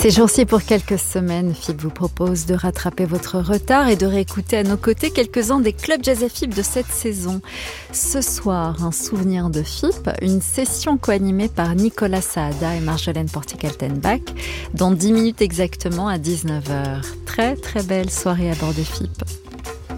Ces jours-ci, pour quelques semaines, FIP vous propose de rattraper votre retard et de réécouter à nos côtés quelques-uns des clubs jazz à FIP de cette saison. Ce soir, un souvenir de FIP, une session co-animée par Nicolas Saada et Marjolaine Portikaltenbach, dans 10 minutes exactement à 19h. Très très belle soirée à bord de FIP.